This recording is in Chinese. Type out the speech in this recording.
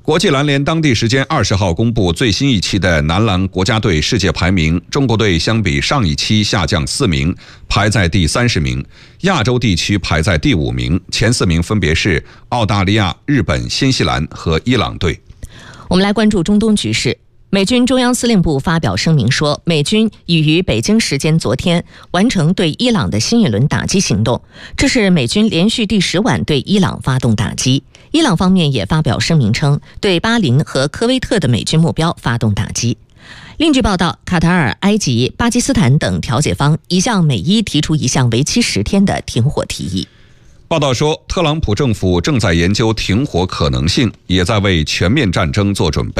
国际篮联当地时间20号公布最新一期的男篮国家队世界排名，中国队相比上一期下降4名，排在第30名，亚洲地区排在第5名，前4名分别是澳大利亚、日本、新西兰和伊朗队。 我们来关注中东局势。美军中央司令部发表声明说，美军已于北京时间昨天完成对伊朗的新一轮打击行动，这是美军连续第10晚对伊朗发动打击。伊朗方面也发表声明称，对巴林和科威特的美军目标发动打击。另据报道，卡塔尔、埃及、巴基斯坦等调解方已向美伊提出一项为期10天的停火提议。 报道说，特朗普政府正在研究停火可能性，也在为全面战争做准备。